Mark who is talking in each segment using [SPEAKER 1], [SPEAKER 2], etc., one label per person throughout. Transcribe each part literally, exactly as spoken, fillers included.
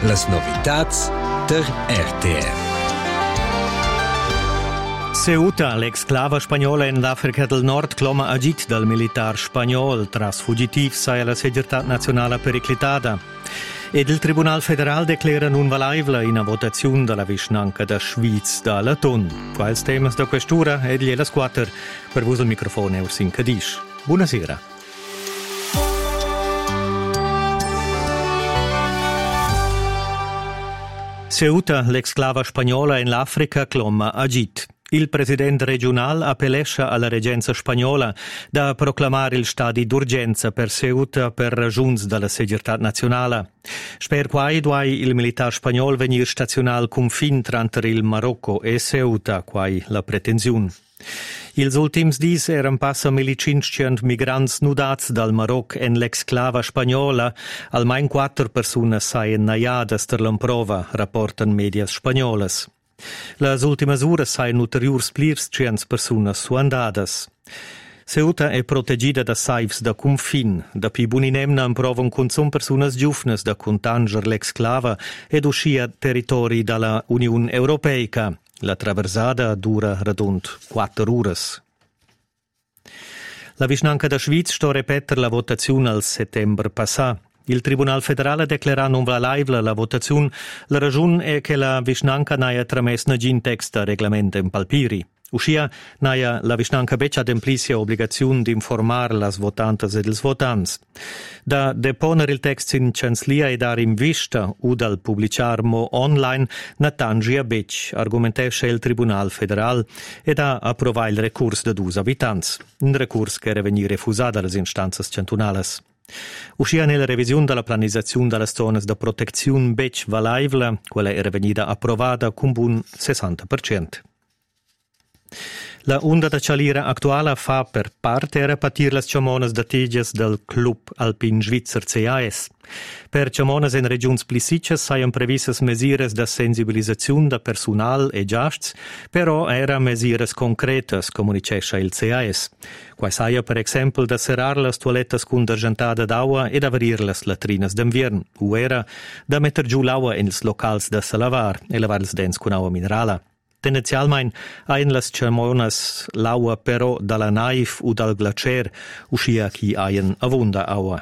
[SPEAKER 1] Las novitats der R T R.
[SPEAKER 2] Ceuta, l'exclava spagnola in l'Africa del Nord, cloma agit dal militar spagnol, tras fugitiv sai la Segretat Nazionala periclitada. Ed il Tribunal Federal declara non valaivla in votazione della vicinanza da Schwyz da Laton. Quals temas da questura ed gliela squatter per vos il microfono Eusin Cadisch. Buonasera. Ceuta, l'exclava spagnola in l'Africa, cloma agit. Il presidente regionale appellescia alla reggenza spagnola da proclamare il stato d'urgenza per Ceuta per ragioni della segurità nazionale. Sper quai duai il militar spagnol venir stazionar al confin tra il Marocco e Ceuta, quai la pretensione. Ils ultims dis eran passa milicinschient migrants nudats dal Maroc en l'exclava spagnola, almain quattro personas saien naiadas ter l'emprova, rapportan medias spagnolas. Las ultimas uras saien ulteriurs plirscients personas suandadas. Ceuta è protegida da saifs da confin, da pi buninemna improvan consum personas giufnes da contanger l'exclava ed uscia territori dalla Unione Europeica. La traversada dura radund quattro uras. La vicinanca da Schwyz sto repetter la votazione al settembre passà. Il Tribunal Federale declara non valaivla la votazione. La ragione è che la vicinanca naia trames negin text da reglamento in palpiri. Uscia naia la vicinanca beccia ademplissia obbligazione di informar las votantes ed ils votants. Da deponer il text in canslia e dar in vista u dal publicarmo online natangia bec, argumentesce il Tribunal Federal e da approvà il recurs de dus abitants. Un recurs che era veni refusat dalle instanzas cantonales. Uscia nella revisione della planizzazione delle zone di protezione bec valaivla, quella era venuta approvata con un sessanta per cento. La onda da cialira attuale fa per parte era patir las ciamonas da tigias del Club Alpin Svizzer C A S. Per ciamonas in regions plisicas saian previsas mesures da sensibilisazione da personal e giasts, però era mesures concretas, comunicesce il C A S. Quai saia per exempel da serrar las toilettas cun d'argentada d'aua e da varir las latrinas d'invierno, o era da metter giù l'aua in ils locals da salavar e lavar ils dents cun aua minerala. Tendenzialmein ein las ciamonas l'aua però dalla naif o dal glacier uscia chi ein avunda aua.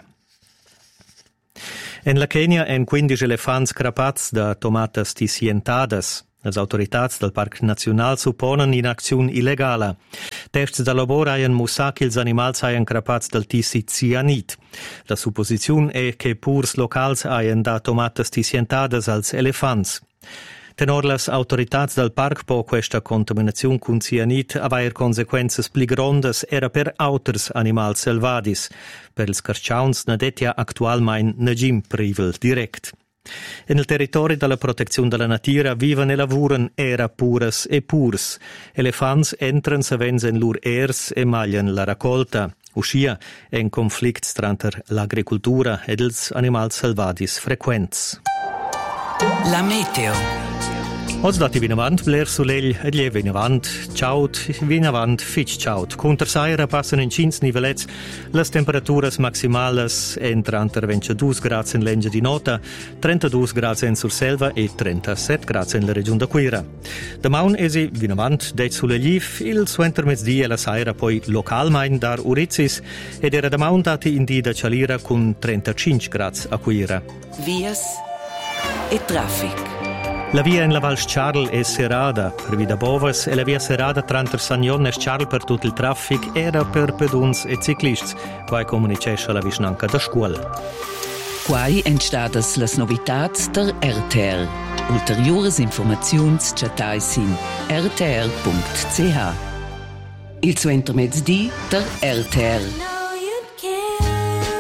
[SPEAKER 2] En la Kenya en quindici elefants crapats da tomatas tisientadas. Las autoritats del Parc Nacional supponen in acziun illegala. Tests da labor haien mussà che ils animals haien crapats del tisi cianid. La supposizione è che purs locals haien da tomatas tisientadas als elefants. Tenor las autoritats del parc po questa contaminazione con cianid avair consequences pli grondas era per auters animals selvadis. Per ils carciauns nadetia actualmein negim privel direct. En il territorio della protezione della natura viven e lavuren era puras e purs. Elefants entran savens en lur ers e maglian la raccolta. Uscia en conflicts tra l'agricoltura ed ils animals selvadis frequents.
[SPEAKER 3] La meteo.
[SPEAKER 2] Oggi dati vinavant, bler soleil, ed lie vinavant, ciaut, vinavant, fitch ciaut. Contra saira passen in cins nivellets las temperaturas maximales entra entre ventidue gradi in Lengia di Nota, trentadue gradi in Surselva e trentasette gradi in la regione da Quira. Da maun esi vinavant, deit soleiliv, il suenter mezzdia e la saira poi localmein dar urizis, ed era da maun dati in di da cialira con trentacinque gradi a Quira.
[SPEAKER 3] Vias e traffic.
[SPEAKER 2] La via in la Val Sciarl è serrata per via da Bovas e la via serrata tra Sagnon e Sciarl per tutto il traffic era per peduns e ciclists, quai comunicesce la vicinanca da scuola.
[SPEAKER 3] Quai entstadas las novitats der R T R. Ulteriores informaziuns chatais in r t r punct c h. Il suo intermezzi der R T R.